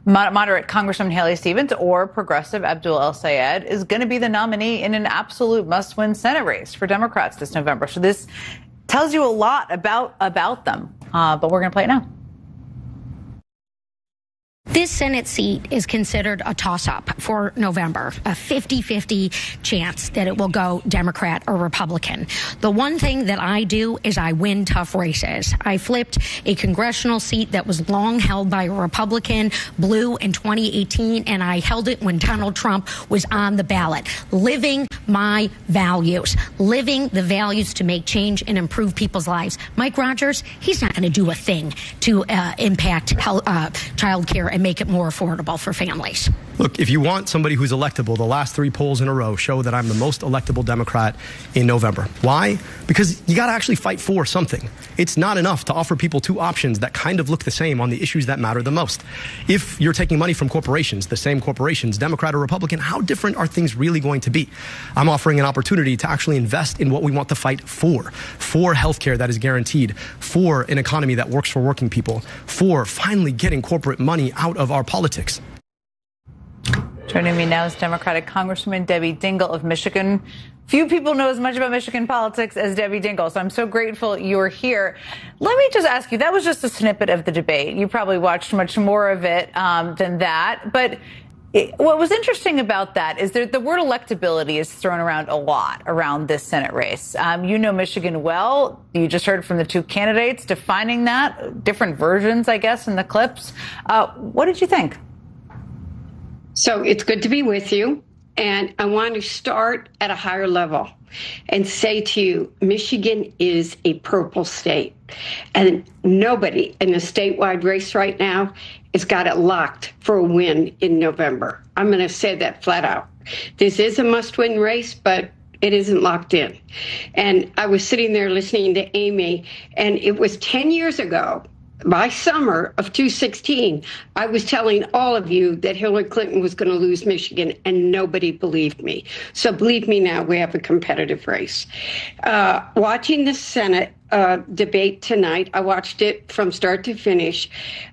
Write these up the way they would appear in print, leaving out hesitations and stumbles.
Moderate Congresswoman Haley Stevens or progressive Abdul El-Sayed is going to be the nominee in an absolute must-win Senate race for Democrats this November. So this tells you a lot about them, but we're going to play it now. This Senate seat is considered a toss-up for November, a 50-50 chance that it will go Democrat or Republican. The one thing that I do is I win tough races. I flipped a congressional seat that was long held by a Republican, blue in 2018, and I held it when Donald Trump was on the ballot. Living my values, living the values to make change and improve people's lives. Mike Rogers, he's not going to do a thing to impact child care and make it more affordable for families. Look, if you want somebody who's electable, the last 3 polls in a row show that I'm the most electable Democrat in November. Why? Because you got to actually fight for something. It's not enough to offer people 2 options that kind of look the same on the issues that matter the most. If you're taking money from corporations, the same corporations, Democrat or Republican, how different are things really going to be? I'm offering an opportunity to actually invest in what we want to fight for health care that is guaranteed, for an economy that works for working people, for finally getting corporate money out of our politics. Joining me now is Democratic Congresswoman Debbie Dingell of Michigan. Few people know as much about Michigan politics as Debbie Dingell, so I'm so grateful you're here. Let me just ask you, that was just a snippet of the debate. You probably watched much more of it than that. But what was interesting about that is that the word electability is thrown around a lot around this Senate race. You know Michigan well. You just heard from the 2 candidates defining that, different versions, I guess, in the clips. What did you think? So it's good to be with you. And I want to start at a higher level and say to you, Michigan is a purple state. And nobody in the statewide race right now has got it locked for a win in November. I'm going to say that flat out. This is a must-win race, but it isn't locked in. And I was sitting there listening to Amy, and it was 10 years ago. By summer of 2016, I was telling all of you that Hillary Clinton was going to lose Michigan, and nobody believed me. So believe me now, we have a competitive race. Watching the Senate debate tonight, I watched it from start to finish.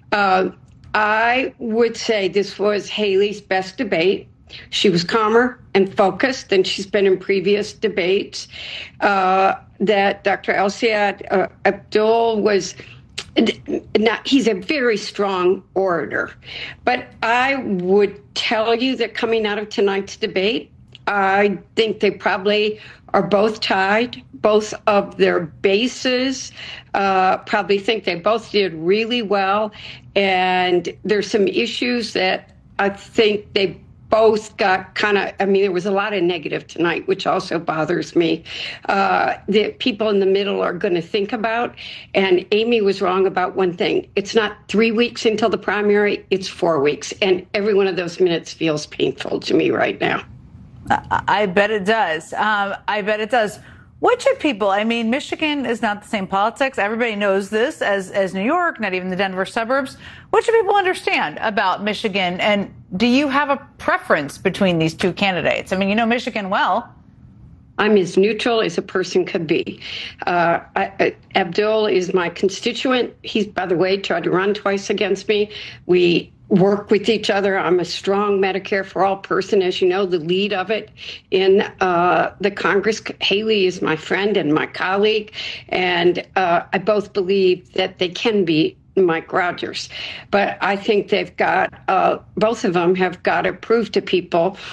I would say this was Haley's best debate. She was calmer and focused than she's been in previous debates. That Dr. El-Sayed Abdul was... he's a very strong orator, but I would tell you that coming out of tonight's debate, I think they probably are both tied. Both of their bases probably think they both did really well, and there's some issues that I think they both got kind of, there was a lot of negative tonight, which also bothers me, that people in the middle are going to think about. And Amy was wrong about one thing. It's not 3 weeks until the primary, it's 4 weeks. And every one of those minutes feels painful to me right now. I bet it does. I bet it does. What should people, Michigan is not the same politics. Everybody knows this as New York, not even the Denver suburbs. What should people understand about Michigan? And do you have a preference between these 2 candidates? You know Michigan well. I'm as neutral as a person could be. Abdul is my constituent. He's, by the way, tried to run twice against me. We work with each other. I'm a strong Medicare for All person, as you know, the lead of it in the Congress. Haley is my friend and my colleague, and I both believe that they can be Mike Rogers. But I think they've got, both of them have got to prove to people